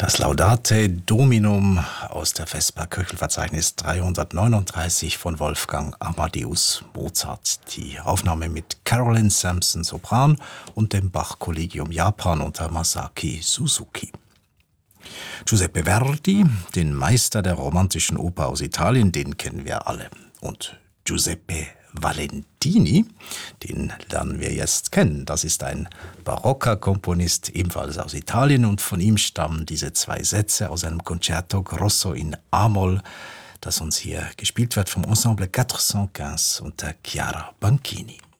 Das Laudate Dominum aus der Vesper-Köchelverzeichnis 339 von Wolfgang Amadeus Mozart. Die Aufnahme mit Carolyn Sampson Sopran und dem Bach-Kollegium Japan unter Masaki Suzuki. Giuseppe Verdi, den Meister der romantischen Oper aus Italien, den kennen wir alle. Und Giuseppe Valentini, den lernen wir jetzt kennen. Das ist ein barocker Komponist, ebenfalls aus Italien, und von ihm stammen diese zwei Sätze aus einem Concerto Grosso in A-Moll, das uns hier gespielt wird vom Ensemble 415 unter Chiara Banchini.